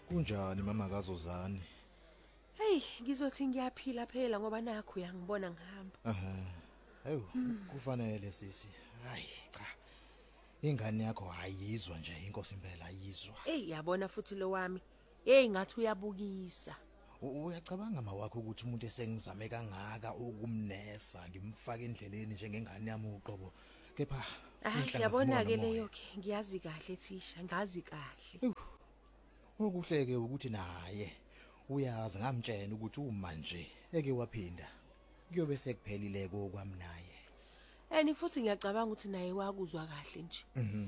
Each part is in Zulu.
Kunjani mama kaZozani? Hey, ngizothi ngiyaphila phela ngoba nakho uyangibona ngihamba. Hayi, kufanele sisi. Hayi cha. Ingane yakho ayizwa nje inkosi impela ayizwa. Hey, yabona futhi lo wami. Hey, ngathi uyabukisa. Uyacabanga mawakho ukuthi umuntu esengizame kangaka ukumnesa ngimfaka endleleni njengengane yami uqobo. Kepha yabona ke leyo ke ngiyazi kahle thisha, ngazi kahle. Okuhleke ukuthi naye uyazi ngamtshela ukuthi uma nje eke waphinda kuyobe sekuphelile kokwami naye. Futhi ngiyacabanga ukuthi naye wakuzwa kahle nje.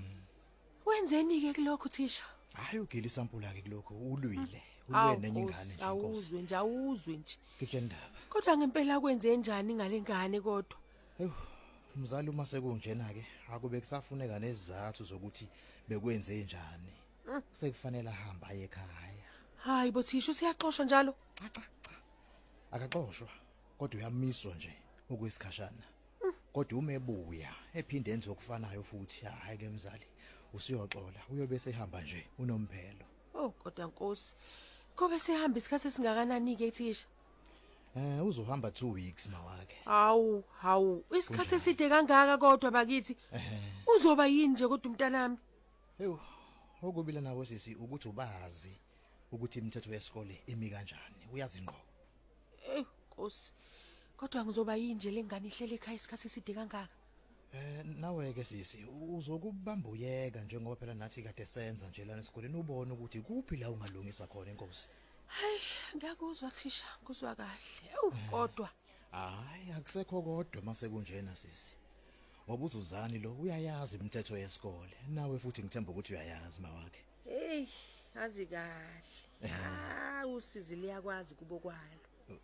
Wenzeni ke kulokho thisha? Hayi ugila isampula ke kulokho ulwile nenye ingane nje inkosi. Awuzwe nje. Kekendaba. Kodwa ngempela kwenze njani ngalengane kodwa? Umzali uma sekunjena ke akube kusafuneka nezizathu zokuthi bekwenze njani. Sekufanele ahamba aye ekhaya. Hayi bothisha usiyaxoshwa njalo? Cha. Akaxoshwa kodwa uyamiswa nje okwesikhashana. Kodwa uma ebuya ephinde enze okufanayo futhi hayi ke mzali usiyoxola uyobe sehamba nje unomphelo. Kodwa Nkosi. Kobe sehamba isikhathi esingakanani ke thisha? Uzohamba 2 weeks mawakhe. Hawu, isikhathi eside kangaka kodwa bakithi. Uzoba yini nje kodwa umntanami? Okubila nawe sisi ukuthi ubazi ukuthi imithetho yesikole imi kanjani. Uyazi ngqo. Nkosi. Kodwa ngizoba yini nje lengane ihlele ekhaya isikhathi eside kangaka? Nawe ke sisi uzokubamba uyeka njengoba phela nathi kade senza nje lana esikoleni ubone ukuthi kuphi la ungalungisa khona inkosi. Hayi, ngiyakuzwa thisha, kuzwa kahle. Kodwa hayi akusekho kodwa mase kunjena sisi. Ngoba uZuzani lo uyayazi imithetho yesikole. Nawe futhi ngithemba ukuthi uyayazi mawakhe. Hey, yazi kahle. Usizi liyakwazi kubo kwalo.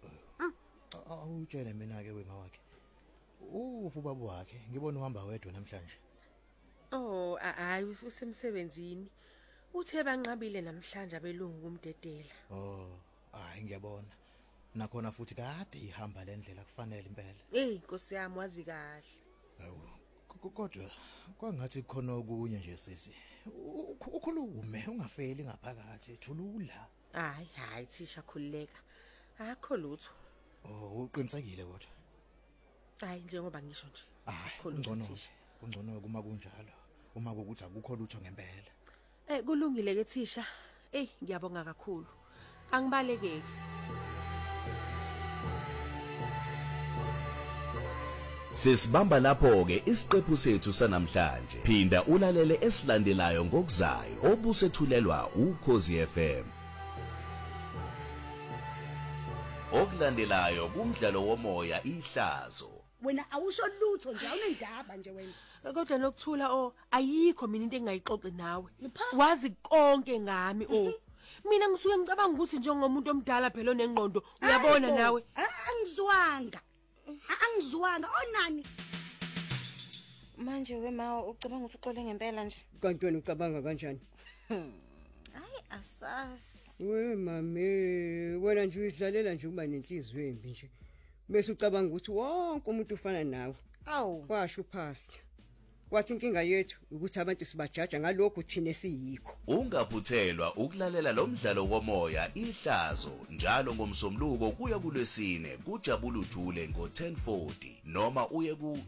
Awutshele mina ke wemawakhe. Ubaba wakhe ngibona uhamba wedwa namhlanje. Hayi usemsebenzini. Uthe banqabile namhlanje abelungu kumdedela. Hayi ngiyabona. Nakhona futhi kade ihamba lendlela kufanele impela. Nkosi yami wazi kahle. Kodwa kwangathi khona okunye nje sisi. Ukhulume ungafeli ngaphakathi thulula. Hayi thisha khulileka. Akho lutho. Uqinisekile kodwa. Hayi njengoba ngisho nje. Ungcono kuma kunjalo. Uma ukuthi akukho lutho ngempela. Kulungile ke thisha. Ngiyabonga kakhulu. Angibalekeki. Sesibamba lapho ke isiqephu sethu sanamhlanje. Phinda ulalele esilandelayo ngokuzayo obusethulelwa uKhosi FM. Okulandelayo kumdlalo womoya ihlazo. Wena awusho lutho nje awunendaba nje wena. Kodwa nokuthula ayikho mina into engayixoxi nawe. Wazi konke ngami Mina ngisuke ngicabanga ukuthi njengomuntu omdala phela onengqondo uyabona nawe. Angizwanga onani? Manje wema ucabanga ukuthi uxole ngempela nje? Kanti wena ucabanga kanjani? Hayi asasi. Mami, wena nje uyidlalela nje ukuba nenhliziyo embi nje. Bese ucabanga ukuthi wonke umuntu ufana nawe. Washo pastor. Wathi inkinga yethu ukuthi abantu sibajaja ngalokho thina esiyikho. Ungaphuthelwa ukulalela lo mdlalo womoya ihlazo njalo ngomsombuluko kuya kulwesine kuJabula uJule ngo10:40 noma uye ku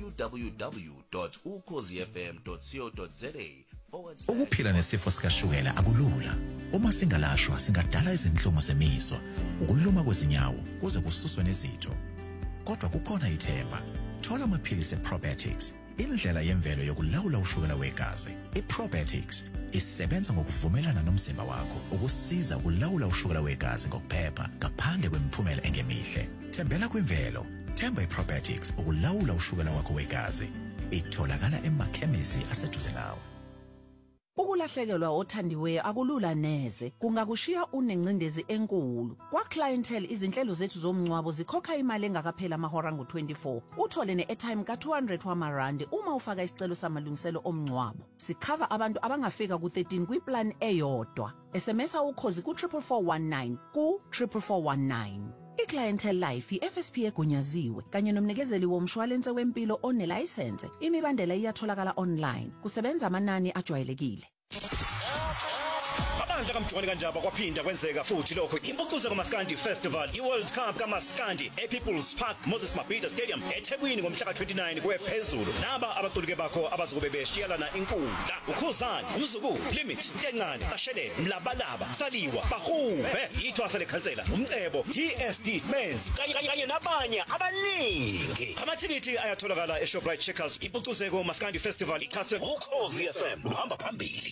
www.ukhozifm.co.za. Ukuphila nesifo sikashukela akulula. Uma singalashwa singadala izinhlomo zemizwa, ukuluma kwezinyawo kuze kususwe nezitho. Kodwa kukhona ithemba. Thola amaphilisi eProbetics. Indlela yemvelo yokulawula ushukela wegazi. iProbetics isebenza ngokuvumelana nomzimba wakho ukusiza ukulawula ushukela wegazi ngokuphepha ngaphandle kwemiphumela engemihle. Thembela kwimvelo. Themba iProbetics ukulawula ushukela wakho wegazi. Itholakala emakhemisi aseduze nawe. Ukulahlekelwa othandiweyo akulula neze, kungakushiya unencindezi enkulu. Kwa clientele izinhlelo zethu zomncwabo zikhokha imali engakaphela amahora ngo24. Uthole ne-airtime ka200 wamarandi uma ufaka isicelo samalungiselo omncwabo. Sikhava abantu abangafika ku13 kwiplan eyodwa. SMSa ukhozi ku44419 ku44419. iClientele Life iFSP egunyaziwe kanye nomnikezeli womshwalense wempilo onelicense. Imibandela iyatholakala online. Kusebenza amanani ajwayelekile. Ngamandla kaMjoni kaNjaba kwaphinda kwenzeka futhi lokho impucuko kaMaskandi Festival iWorld Cup kaMaskandi ePeople's Park Moses Mabhida Stadium eThekwini ngomhla ka29 kwephezulu naba abaqulike bakho abazokube beshiyalana inkundla uKhuzani umzukulu Limit Ntencane Ashele Mlabalaba Saliwa Bahube ithwasa lekhansela umcebo TSD Menzi kanye nabanye abaningi amathikithi ayatholakala eShoprite Checkers impucuko Maskandi Festival ikhase uKhozi FM uhamba phambili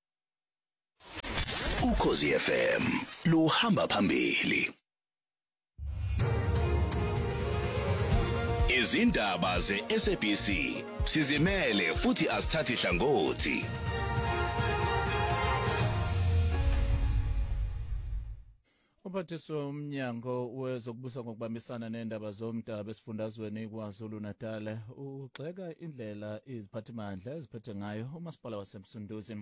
Ukhozi FM luhamba phambili. Izindaba zeSABC sizimele futhi asithathi hlangothi. Umphathiswa womnyango wezokubusa ngokubambisana nendaba zomdaba esifundazweni KwaZulu-Natal ugxeka indlela iziphathimandla eziphethe ngayo umasipala waseMsunduzi.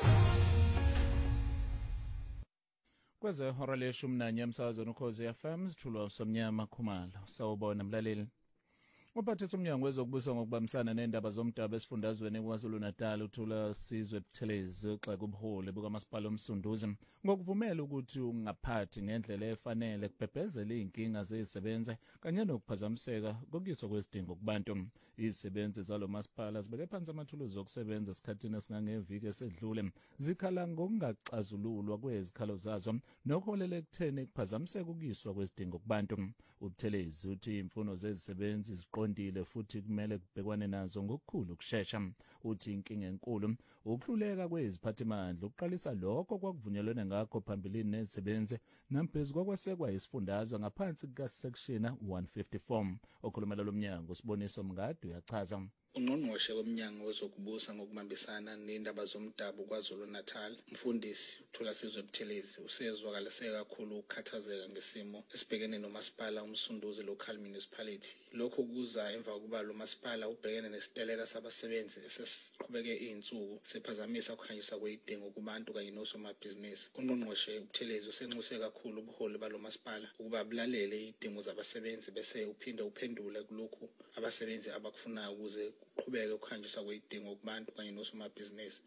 Kweze hora le-11 emsakazweni Ukhozi FM sithulwa Somnyama Khumalo. Sawubona mlaleli. Umphathiswa womnyango wezokubusa ngokubambisana nendaba zomdaba esifundazweni KwaZulu-Natal uthula Sizwe Buthelezi ugxeka ubuholi bukamasipala uMsunduzi ngokuvumela ukuthi ungaphathi ngendlela efanele kubhebhezela izinkinga zezisebenzi kanye nokuphazamiseka kokuyiswa kwezidingo kubantu. Izisebenzi zalo masipala zibeke phansi amathuluzi okusebenza esikhathini esingangeviki esedlule zikhala ngokungaxazululwa kwezikhalo zazo nokuholela ekutheni kuphazamiseka ukuyiswa kwezidingo kubantu. uButhelezi uthi imfuno zezisebenzi ziqondile futhi kumele kubhekwane nazo ngokukhulu ukusheshsha. Uthi inkinga enkulu ukuhluleka kweziphathimandla ukuqalisa lokho kwakuvunyelwana ngakho phambilini nezisebenzi namphezu kwakwasekwa isifundazwe ngaphansi kukasection 154. Okhulumela lomnyango Siboniso Mngadi uyachaza. Ungqongqoshe womnyango wezokubusa ngokubambisana nendaba zomdabu KwaZulu-Natal umfundisi uthula Sizwe Buthelezi usezwakalise kakhulu ukukhathazeka ngesimo esibhekene nomasipala uMsunduzi Local Municipality. Lokho kuza emva kokuba lo masipala ubhekene nesiteleka sabasebenzi esesiqhubeke izinsuku sephazamisa ukuhanjiswa kwezidingo kubantu kanye nosomabhizinisi. Ungqongqoshe uButhelezi usenxuse kakhulu ubuholi balo masipala ukuba bulalele izidingo zabasebenzi bese uphinde uphendule kulokhu abasebenzi abakufunayo ukuze kuqhubeke ukuhanjiswa kwezidingo kubantu kanye nosomabhizinisi.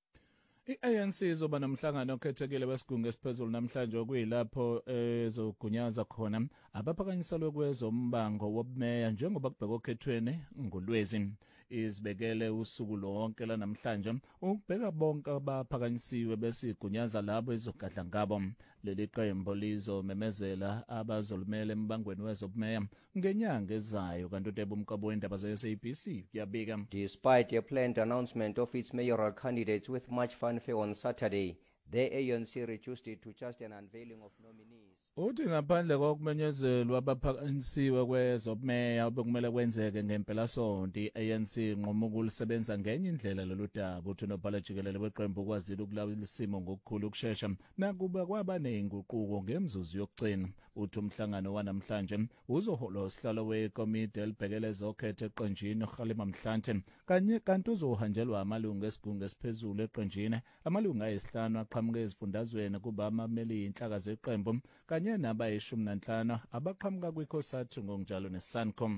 I-ANC izoba nomhlangano okhethekile wesigungu esiphezulu namhlanje okuyilapho ezogunyaza khona abaphakanyiselwe kwezombango wobumeya njengoba kubheka okhethweni ngoLwezi. Izibekele usuku lonke lanamhlanje ukubheka bonke abaphakanyisiwe bese igunyaza labo ezogadla ngabo. Leli qembu lizomemezela abazolumela embangweni wezobumeya ngenyanga ezayo kanti uTebo Mkabo wendaba ze-SABC uyabika. Despite a planned announcement of its mayoral candidates with much fanfare on Saturday, the ANC reduced it to just an unveiling of nominees. Uthi ngaphandle kokumenyezelwa abaphakanyisiwe kwezobumeya obekumele kwenzeke ngempela sonto i-ANC inqoma ukulisebenza ngenye indlela lolu daba. Uthi unobhala jikelele weqembu ukwazile ukulawula isimo ngokukhulu ukusheshsha nakuba kwaba nezinguquko ngemzuzu yokugcina. Uthi umhlangano wanamhlanje uzohola usihlalo wekomidi elibhekele ezokhetho eqenjini uKhalima Mhlanthe kanti uzohanjelwa amalungu esigungu esiphezulu eqenjini amalungu ayisihlanu aqhamuke ezifundazweni kuba amameli inhlaka zeqembu kanye naba15 abaqhamuka kwiCOSATU ngokunjalo neSANCOM.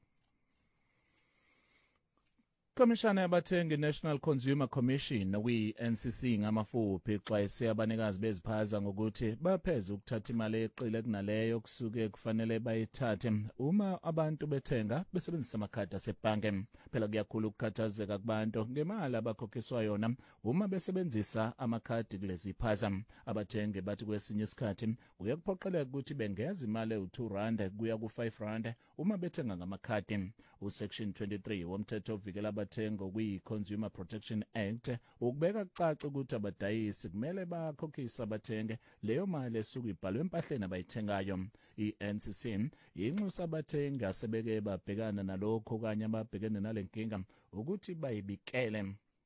Komishana yabathengi National Consumer Commission NCC ngamafuphi ixwayise abanikazi beziphaza ngokuthi bapheze ukuthatha imali eqile kunaleyo kusuke kufanele bayithathe uma abantu bethenga besebenzisa amakhadi asebhange. Phela kuyakhulu ukukhathazeka kubantu ngemali abakhokhiswa yona uma besebenzisa amakhadi kulezi phaza. Abathengi bathi kwesinye isikhathi uyakuphoqeleka ukuthi bengeza imali u2 kuya ku5 uma bethenga ngamakhadi. Usection 23 womthetho ovikela abathengi kwi-Consumer Protection Act ukubeka kucace ukuthi abadayisi kumele bakhokhise abathengi leyo mali esuka ibhalwe empahleni abayithengayo. I-NCC inxusa abathengi asebeke babhekana nalokho kanye ababhekene nalenkinga ukuthi bayibikele.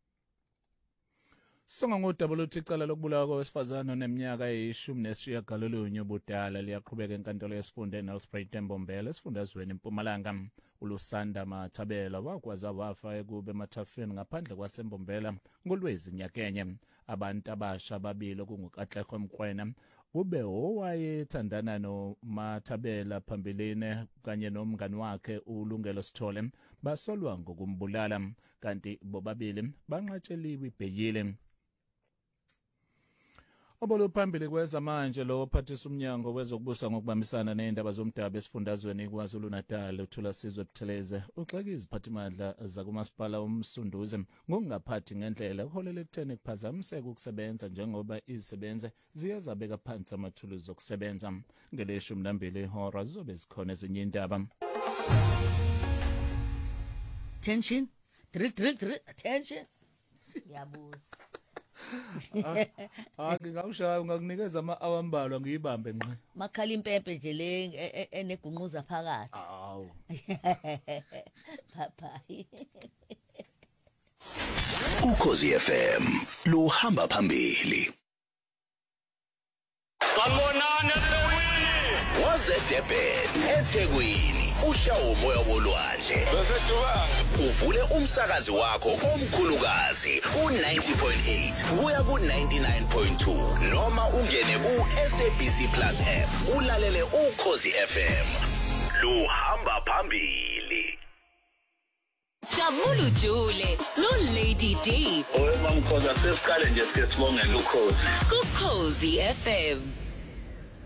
Songa ngodaba lokuthicala lokubulawa kowesifazane oneminyaka eyi-19 ubudala liyaqhubeka enkantolo yesifunda eNelspruit eMbombela esifundazweni eMpumalanga. uLusanda Mathabela wakwaza wafa ekube emathafeni ngaphandle kwaseMbombela ngoLwezi nyakenye. Abantu abasha ababili kunguKatlego Mkwena kube owayethandana noMathabela phambilini kanye nomngani wakhe uLungelo Sithole basolwa ngokumbulala kanti bobabili banqatsheliwe ibheyili. Obolo phambili kweza manje lo ophathisa umnyango wezokubusa ngokubambisana nezindaba zomdabu esifundazweni kwaZulu Natal uthula sizwe Butheleze uxeka iziphathimandla zakumasipala umsunduze ngokungaphathi ngendlela uholele ekutheni kuphazamiseka ukusebenza njengoba izisebenze ziyazabeka phansi amathuluzi okusebenza ngeleshumi nambili ihora zizobe zikhona ezinye indaba. Attention, drill, attention. Ngiyabuza. Ngingawushaya ungakunikeza ama-hour ambalwa ngiyibambe nqa. Makhala impempe nje le enegunquza phakathi. Awu. Bye. Ukhozi FM luhamba phambili. Sanibonani eThekwini. Waze Durban eThekwini ushawo umoya wolwandle. Uvule umsakazi wakho omkhulukazi u90.8 kuya ku99.2 noma ungene ku-SABC Plus app ulalele Ukhozi FM. Luhamba phambili. Jabulu Jule, no Lady D. Oyemamkhoza sesiqale nje sibongela Ukhozi. Ukhozi FM.